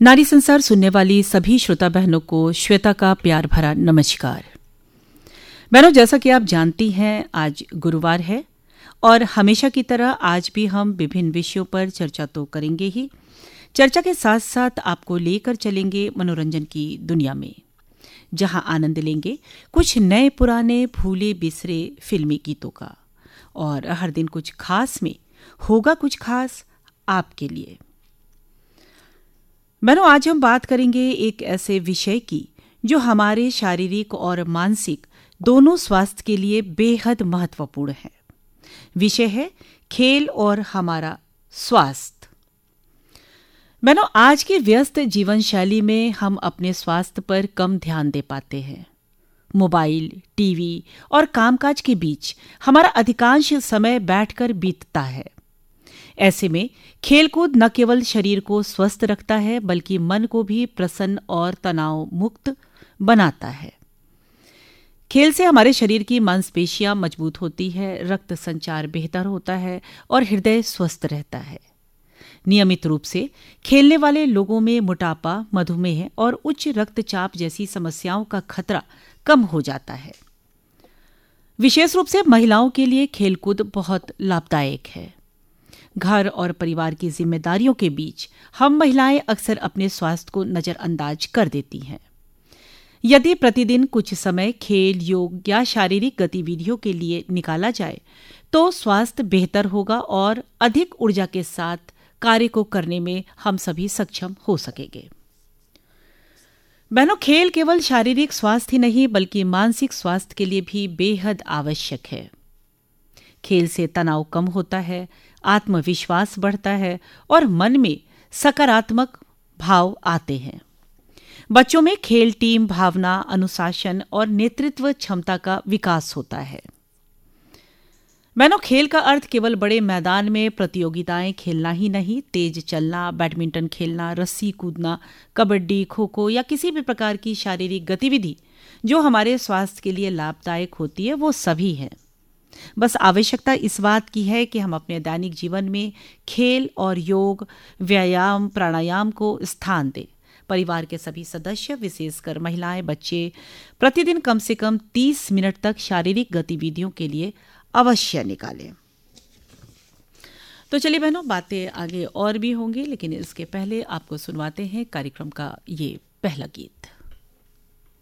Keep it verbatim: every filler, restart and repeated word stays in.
नारी संसार सुनने वाली सभी श्रोता बहनों को श्वेता का प्यार भरा नमस्कार। बहनों, जैसा कि आप जानती हैं, आज गुरुवार है और हमेशा की तरह आज भी हम विभिन्न विषयों पर चर्चा तो करेंगे ही। चर्चा के साथ साथ आपको लेकर चलेंगे मनोरंजन की दुनिया में, जहां आनंद लेंगे कुछ नए पुराने भूले बिसरे फिल्मी गीतों का। और हर दिन कुछ खास में होगा कुछ खास आपके लिए। बहनों, आज हम बात करेंगे एक ऐसे विषय की जो हमारे शारीरिक और मानसिक दोनों स्वास्थ्य के लिए बेहद महत्वपूर्ण है। विषय है खेल और हमारा स्वास्थ्य। बहनों, आज के व्यस्त जीवन शैली में हम अपने स्वास्थ्य पर कम ध्यान दे पाते हैं। मोबाइल, टीवी और कामकाज के बीच हमारा अधिकांश समय बैठकर बीतता है। ऐसे में खेलकूद न केवल शरीर को स्वस्थ रखता है बल्कि मन को भी प्रसन्न और तनाव मुक्त बनाता है। खेल से हमारे शरीर की मांसपेशियां मजबूत होती है, रक्त संचार बेहतर होता है और हृदय स्वस्थ रहता है। नियमित रूप से खेलने वाले लोगों में मोटापा, मधुमेह और उच्च रक्तचाप जैसी समस्याओं का खतरा कम हो जाता है। विशेष रूप से महिलाओं के लिए खेलकूद बहुत लाभदायक है। घर और परिवार की जिम्मेदारियों के बीच हम महिलाएं अक्सर अपने स्वास्थ्य को नजरअंदाज कर देती हैं। यदि प्रतिदिन कुछ समय खेल, योग या शारीरिक गतिविधियों के लिए निकाला जाए तो स्वास्थ्य बेहतर होगा और अधिक ऊर्जा के साथ कार्य को करने में हम सभी सक्षम हो सकेंगे। बहनों, खेल केवल शारीरिक स्वास्थ्य ही नहीं बल्कि मानसिक स्वास्थ्य के लिए भी बेहद आवश्यक है। खेल से तनाव कम होता है, आत्मविश्वास बढ़ता है और मन में सकारात्मक भाव आते हैं। बच्चों में खेल टीम भावना, अनुशासन और नेतृत्व क्षमता का विकास होता है। बहनों, खेल का अर्थ केवल बड़े मैदान में प्रतियोगिताएं खेलना ही नहीं, तेज चलना, बैडमिंटन खेलना, रस्सी कूदना, कबड्डी, खो खो या किसी भी प्रकार की शारीरिक गतिविधि जो हमारे स्वास्थ्य के लिए लाभदायक होती है, वो सभी है। बस आवश्यकता इस बात की है कि हम अपने दैनिक जीवन में खेल और योग, व्यायाम, प्राणायाम को स्थान दें। परिवार के सभी सदस्य, विशेषकर महिलाएं, बच्चे प्रतिदिन कम से कम तीस मिनट तक शारीरिक गतिविधियों के लिए अवश्य निकालें। तो चलिए बहनों, बातें आगे और भी होंगी, लेकिन इसके पहले आपको सुनवाते हैं कार्यक्रम का ये पहला गीत।